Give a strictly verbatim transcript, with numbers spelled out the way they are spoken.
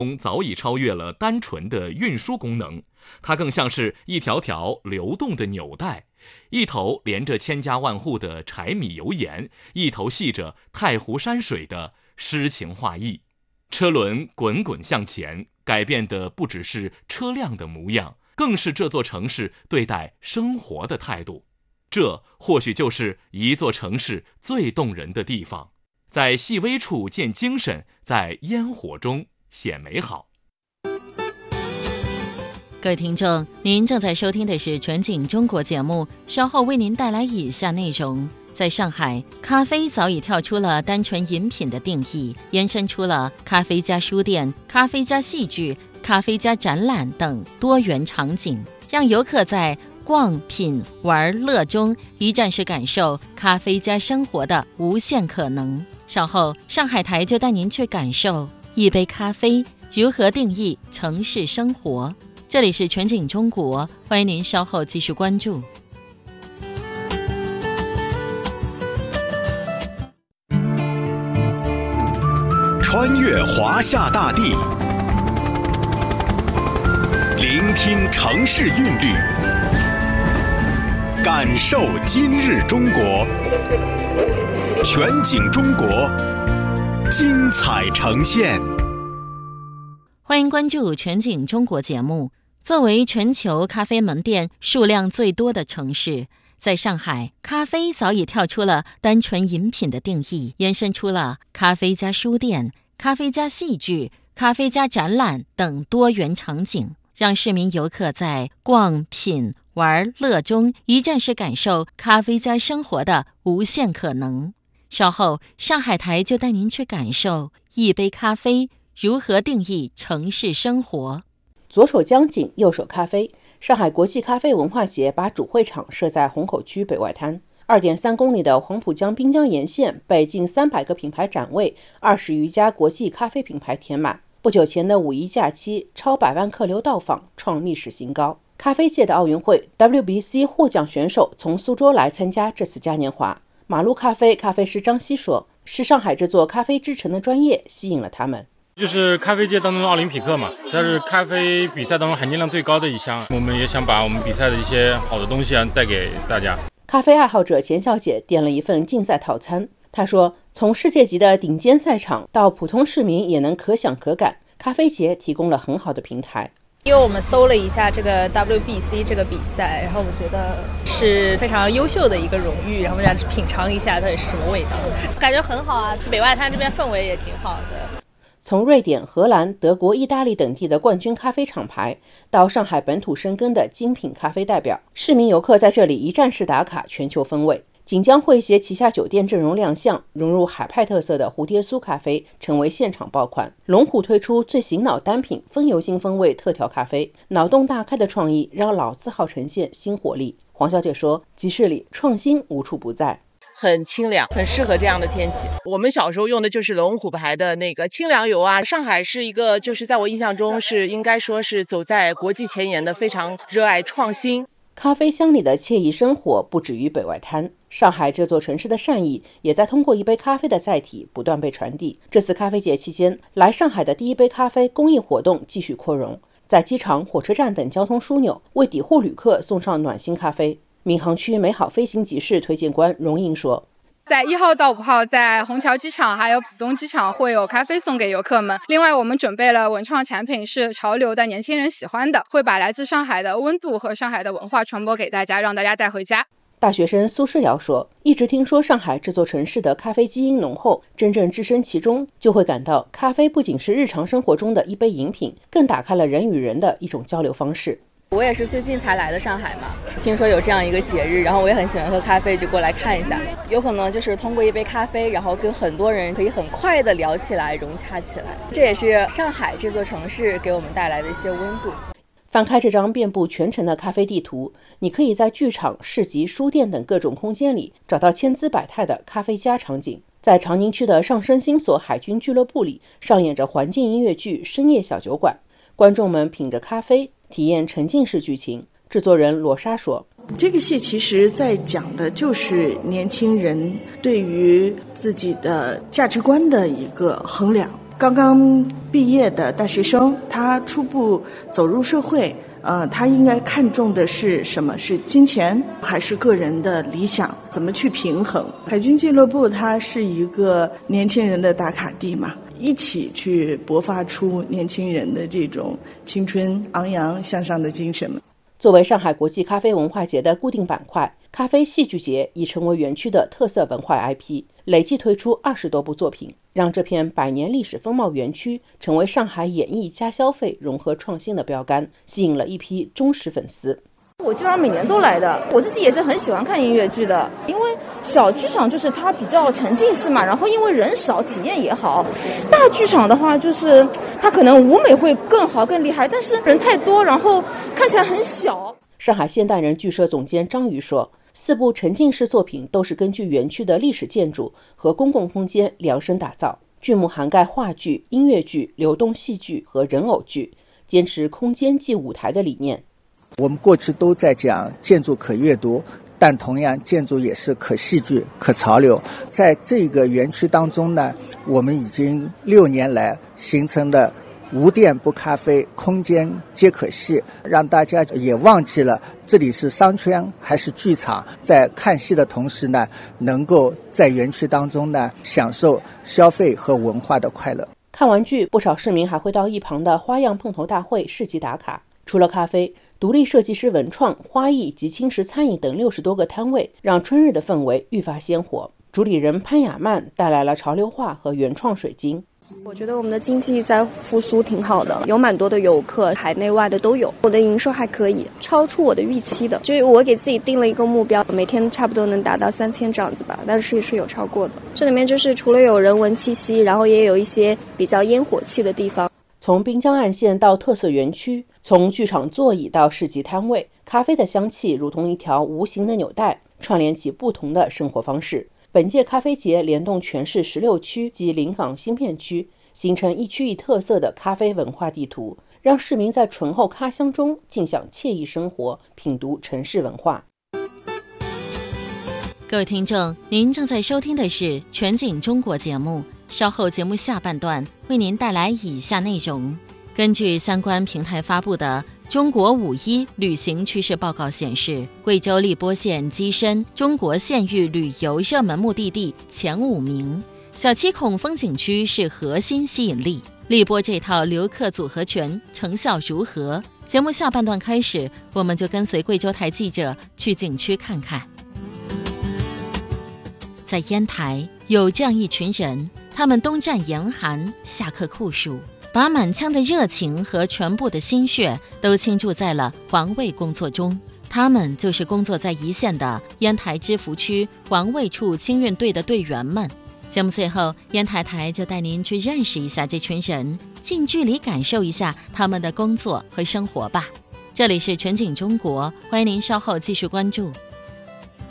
早已超越了单纯的运输功能，它更像是一条条流动的纽带，一头连着千家万户的柴米油盐，一头系着太湖山水的诗情画意。车轮滚滚向前，改变的不只是车辆的模样，更是这座城市对待生活的态度。这或许就是一座城市最动人的地方，在细微处见精神，在烟火中显美好。 各位听众，您正在收听的是全景中国节目，稍后为您带来以下内容。在上海，咖啡早已跳出了单纯饮品的定义，延伸出了咖啡加书店、咖啡加戏剧、咖啡加展览等多元场景，让游客在逛、品、玩、乐中一站式感受咖啡加生活的无限可能。稍后，上海台就带您去感受一杯咖啡如何定义城市生活。这里是全景中国，欢迎您稍后继续关注。 穿越华夏大地，聆听城市韵律，感受今日中国。全景中国，精彩呈现。 欢迎关注全景中国节目。作为全球咖啡门店数量最多的城市，在上海，咖啡早已跳出了单纯饮品的定义，延伸出了咖啡加书店、咖啡加戏剧、咖啡加展览等多元场景，让市民游客在逛、品、玩、乐中一站式感受咖啡加生活的无限可能。稍后，上海台就带您去感受一杯咖啡如何定义城市生活。 左手江景，右手咖啡。上海国际咖啡文化节把主会场设在虹口区北外滩， 二点三公里的黄浦江滨江沿线被近三百个品牌展位、二十余家国际咖啡品牌填满。不久前的五一假期，超百万客流到访，创历史新高。咖啡界的奥运会 W B C 获奖选手从苏州来参加这次嘉年华。马路咖啡咖啡师张希说，是上海这座咖啡之城的专业吸引了他们。 就是咖啡界当中的奥林匹克嘛，它是咖啡比赛当中含金量最高的一项，我们也想把我们比赛的一些好的东西啊带给大家。 咖啡爱好者钱小姐点了一份竞赛套餐，她说，从世界级的顶尖赛场到普通市民也能可享可感，咖啡节提供了很好的平台。 因为我们搜了一下这个 W B C 这个比赛，然后我们觉得是非常优秀的一个荣誉，然后我们想品尝一下到底是什么味道，感觉很好啊。北外滩这边氛围也挺好的。 从瑞典、荷兰、德国、意大利等地的冠军咖啡厂牌，到上海本土生根的精品咖啡代表，市民游客在这里一站式打卡全球风味。锦江汇协旗下酒店阵容亮相，融入海派特色的蝴蝶酥咖啡成为现场爆款。龙虎推出最醒脑单品风油精风味特调咖啡，脑洞大开的创意让老字号呈现新活力。黄小姐说，集市里创新无处不在， 很清凉，很适合这样的天气。我们小时候用的就是龙虎牌的那个清凉油啊。上海是一个，就是在我印象中是应该说是走在国际前沿的，非常热爱创新。 咖啡香里的惬意生活不止于北外滩，上海这座城市的善意也在通过一杯咖啡的载体不断被传递。这次咖啡节期间，来上海的第一杯咖啡公益活动继续扩容，在机场、火车站等交通枢纽为抵沪旅客送上暖心咖啡。闵行区美好飞行集市推荐官荣英说， 在一号到五号，在虹桥机场还有浦东机场会有咖啡送给游客们。另外，我们准备了文创产品，是潮流的年轻人喜欢的，会把来自上海的温度和上海的文化传播给大家，让大家带回家。 大学生苏诗瑶说，一直听说上海这座城市的咖啡基因浓厚，真正置身其中，就会感到咖啡不仅是日常生活中的一杯饮品，更打开了人与人的一种交流方式。 我也是最近才来的上海嘛，听说有这样一个节日，然后我也很喜欢喝咖啡，就过来看一下。有可能就是通过一杯咖啡，然后跟很多人可以很快的聊起来，融洽起来。这也是上海这座城市给我们带来的一些温度。 翻开这张遍布全城的咖啡地图，你可以在剧场、市集、书店等各种空间里找到千姿百态的咖啡家场景。在长宁区的上升星所海军俱乐部里，上演着环境音乐剧《深夜小酒馆》，观众们品着咖啡，体验沉浸式剧情。制作人罗莎说， 这个戏其实在讲的就是年轻人对于自己的价值观的一个衡量。 刚刚毕业的大学生，他初步走入社会，呃，他应该看重的是什么？是金钱还是个人的理想？怎么去平衡？海军俱乐部它是一个年轻人的打卡地嘛，一起去勃发出年轻人的这种青春昂扬向上的精神。 作为上海国际咖啡文化节的固定板块，咖啡戏剧节已成为园区的特色文化 I P， 累计推出二十多部作品，让这片百年历史风貌园区成为上海演艺加消费融合创新的标杆，吸引了一批忠实粉丝。 我基本上每年都来的，我自己也是很喜欢看音乐剧的，因为小剧场就是它比较沉浸式嘛，然后因为人少，体验也好。大剧场的话，就是它可能舞美会更好更厉害，但是人太多，然后看起来很小。 上海现代人剧社总监张瑜说，四部沉浸式作品都是根据园区的历史建筑和公共空间量身打造，剧目涵盖话剧、音乐剧、流动戏剧和人偶剧，坚持空间即舞台的理念。 我们过去都在讲建筑可阅读，但同样建筑也是可戏剧、可潮流。在这个园区当中呢，我们已经六年来形成了无店不咖啡，空间皆可戏，让大家也忘记了这里是商圈还是剧场，在看戏的同时呢，能够在园区当中呢享受消费和文化的快乐。 看完剧，不少市民还会到一旁的花样碰头大会市集打卡。除了咖啡，独立设计师文创、花艺及轻食餐饮等六十多个摊位，让春日的氛围愈发鲜活。主理人潘雅曼带来了潮流画和原创水晶。 我觉得我们的经济在复苏挺好的，有蛮多的游客，海内外的都有。我的营收还可以，超出我的预期的。就是我给自己定了一个目标，每天差不多能达到三千这样子吧，但是也是有超过的。这里面就是除了有人文气息，然后也有一些比较烟火气的地方。 从滨江岸线到特色园区，从剧场座椅到市集摊位，咖啡的香气如同一条无形的纽带，串联起不同的生活方式。本届咖啡节联动全市十六区及临港新片区，形成一区一特色的咖啡文化地图，让市民在醇厚咖香中尽享惬意生活，品读城市文化。 各位听众，您正在收听的是全景中国节目，稍后节目下半段为您带来以下内容。根据相关平台发布的中国五一旅行趋势报告显示，贵州荔波县跻身中国县域旅游热门目的地前五名，小七孔风景区是核心吸引力。荔波这套游客组合拳成效如何？节目下半段开始，我们就跟随贵州台记者去景区看看。在烟台有这样一群人，他们冬战严寒，夏刻酷暑，把满腔的热情和全部的心血都倾注在了环卫工作中。他们就是工作在一线的烟台芝罘区环卫处清运队的队员们。节目最后，烟台台就带您去认识一下这群人，近距离感受一下他们的工作和生活吧。这里是全景中国，欢迎您稍后继续关注。